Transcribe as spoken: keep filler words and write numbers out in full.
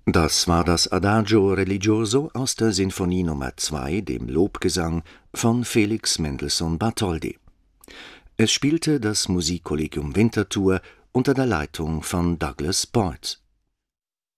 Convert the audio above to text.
Das war das Adagio religioso aus der Sinfonie Nummer zwei, dem Lobgesang, von Felix Mendelssohn Bartholdy. Es spielte das Musikkollegium Winterthur unter der Leitung von Douglas Boyd.